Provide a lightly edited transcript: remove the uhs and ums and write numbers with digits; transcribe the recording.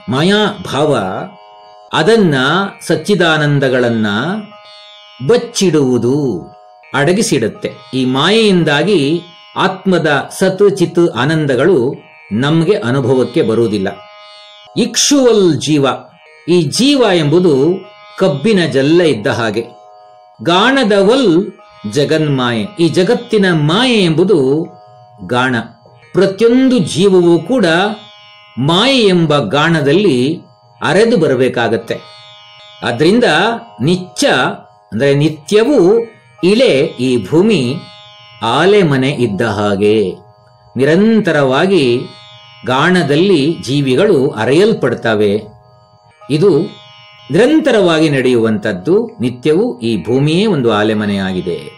ಮಾಯಾಭಾವ ಅದನ್ನ ಸಚ್ಚಿದಾನಂದಗಳನ್ನ ಬಚ್ಚಿಡುವುದು, ಅಡಗಿಸಿಡುತ್ತೆ. ಈ ಮಾಯೆಯಿಂದಾಗಿ ಆತ್ಮದ ಸತ್ ಚಿತ್ ಆನಂದಗಳು ನಮಗೆ ಅನುಭವಕ್ಕೆ ಬರುವುದಿಲ್ಲ. ಇಕ್ಷುವಲ್ ಜೀವ, ಈ ಜೀವ ಎಂಬುದು ಕಬ್ಬಿನ ಜಲ್ಲ ಇದ್ದ ಹಾಗೆ. ಗಾಣದವಲ್ ಜಗನ್ಮಾಯೆ, ಈ ಜಗತ್ತಿನ ಮಾಯೆ ಎಂಬುದು ಗಾಣ. ಪ್ರತಿಯೊಂದು ಜೀವವೂ ಕೂಡ ಮಾಯೆ ಎಂಬ ಗಾಣದಲ್ಲಿ ಅರೆದು ಬರಬೇಕಾಗತ್ತೆ. ಆದ್ರಿಂದ ನಿತ್ಯ ಅಂದರೆ ನಿತ್ಯವೂ ಇಳೆ ಈ ಭೂಮಿ ಆಲೆ ಮನೆ ಇದ್ದ ಹಾಗೆ. ನಿರಂತರವಾಗಿ ಗಾಣದಲ್ಲಿ ಜೀವಿಗಳು ಅರೆಯಲ್ಪಡ್ತವೆ. ಇದು ನಿರಂತರವಾಗಿ ನಡೆಯುವಂಥದ್ದು. ನಿತ್ಯವೂ ಈ ಭೂಮಿಯೇ ಒಂದು ಆಲೆಮನೆಯಾಗಿದೆ.